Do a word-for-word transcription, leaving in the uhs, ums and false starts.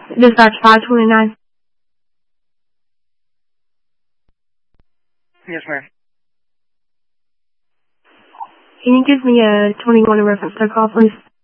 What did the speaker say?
Dispatch five twenty-nine. Yes, ma'am. Can you give me a twenty-one reference to call, please?